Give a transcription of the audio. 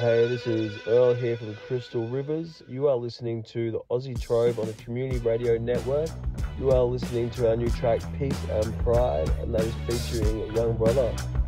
Hey, this is Earl here from Crystal Rivers. You are listening to the Aussie Trove on the Community Radio Network. You are listening to our new track, Peace and Pride, and that is featuring Young Brother.